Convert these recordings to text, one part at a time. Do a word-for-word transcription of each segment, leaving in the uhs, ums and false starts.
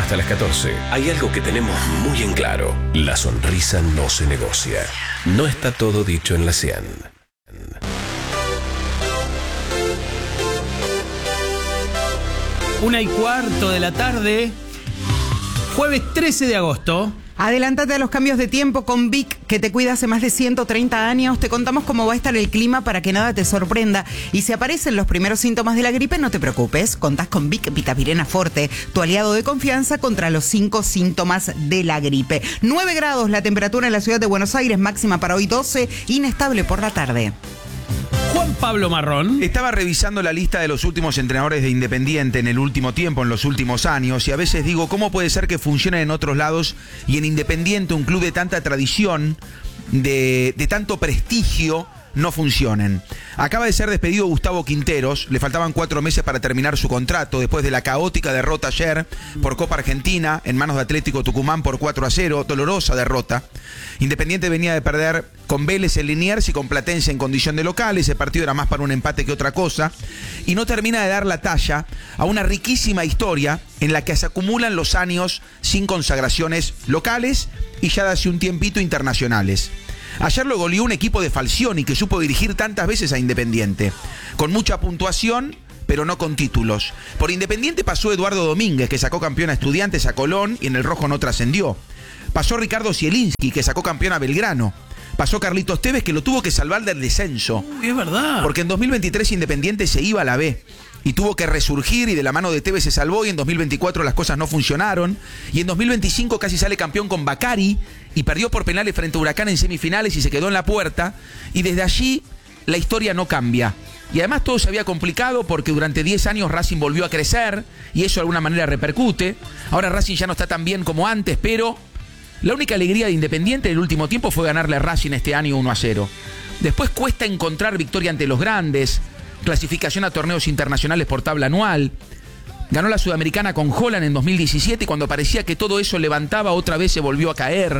Hasta las catorce. Hay algo que tenemos muy en claro. La sonrisa no se negocia. No está todo dicho en la cien. Una y cuarto de la tarde, jueves trece de agosto. Adelántate a los cambios de tiempo con Vic, que te cuida hace más de ciento treinta años. Te contamos cómo va a estar el clima para que nada te sorprenda. Y si aparecen los primeros síntomas de la gripe, no te preocupes. Contás con Vic Vitapirena Forte, tu aliado de confianza contra los cinco síntomas de la gripe. nueve grados la temperatura en la ciudad de Buenos Aires, máxima para hoy doce, inestable por la tarde. Juan Pablo Marrón. Estaba revisando la lista de los últimos entrenadores de Independiente en el último tiempo, en los últimos años, y a veces digo, ¿cómo puede ser que funcionen en otros lados y en Independiente, un club de tanta tradición, de, de tanto prestigio, no funcionen? Acaba de ser despedido Gustavo Quinteros, le faltaban cuatro meses para terminar su contrato después de la caótica derrota ayer por Copa Argentina en manos de Atlético Tucumán por cuatro a cero, dolorosa derrota. Independiente venía de perder con Vélez en Liniers y con Platense en condición de local, ese partido era más para un empate que otra cosa, y no termina de dar la talla a una riquísima historia en la que se acumulan los años sin consagraciones locales y ya de hace un tiempito internacionales. Ayer lo goleó un equipo de Falcioni que supo dirigir tantas veces a Independiente, con mucha puntuación, pero no con títulos. Por Independiente pasó Eduardo Domínguez, que sacó campeón a Estudiantes, a Colón, y en el rojo no trascendió. Pasó Ricardo Zielinski, que sacó campeón a Belgrano. Pasó Carlitos Tevez, que lo tuvo que salvar del descenso. Uy, es verdad. Porque en dos mil veintitrés Independiente se iba a la B y tuvo que resurgir, y de la mano de Tevez se salvó, y en dos mil veinticuatro las cosas no funcionaron, y en dos mil veinticinco casi sale campeón con Bacari y perdió por penales frente a Huracán en semifinales y se quedó en la puerta, y desde allí la historia no cambia. Y además todo se había complicado porque durante diez años Racing volvió a crecer y eso de alguna manera repercute. Ahora Racing ya no está tan bien como antes, pero la única alegría de Independiente del último tiempo fue ganarle a Racing este año uno a cero. Después cuesta encontrar victoria ante los grandes, clasificación a torneos internacionales por tabla anual. Ganó la Sudamericana con Holland en dos mil diecisiete y cuando parecía que todo eso levantaba, otra vez se volvió a caer.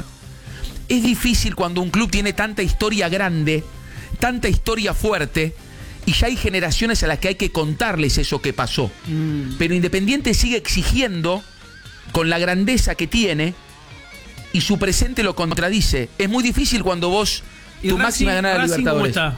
Es difícil cuando un club tiene tanta historia grande, tanta historia fuerte, y ya hay generaciones a las que hay que contarles eso que pasó. Mm. Pero Independiente sigue exigiendo, con la grandeza que tiene, y su presente lo contradice. Es muy difícil cuando vos, tu máxima ganada de Libertadores. ¿Cómo está?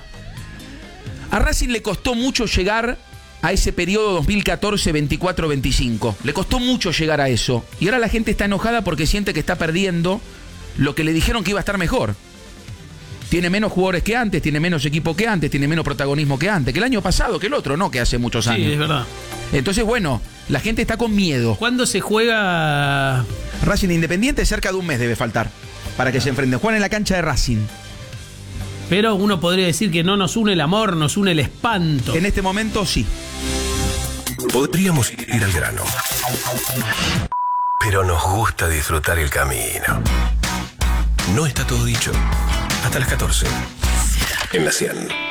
A Racing le costó mucho llegar a ese periodo dos mil catorce, veinticuatro, veinticinco. Le costó mucho llegar a eso. Y ahora la gente está enojada porque siente que está perdiendo lo que le dijeron que iba a estar mejor. Tiene menos jugadores que antes, tiene menos equipo que antes, tiene menos protagonismo que antes, que el año pasado, que el otro, no que hace muchos años. Sí, es verdad. Entonces, bueno, la gente está con miedo. ¿Cuándo se juega? Racing Independiente, cerca de un mes debe faltar para que se enfrenten. Juegan en la cancha de Racing. Pero uno podría decir que no nos une el amor, nos une el espanto. En este momento, sí. Podríamos ir al grano, pero nos gusta disfrutar el camino. No está todo dicho. Hasta las catorce. En la cien.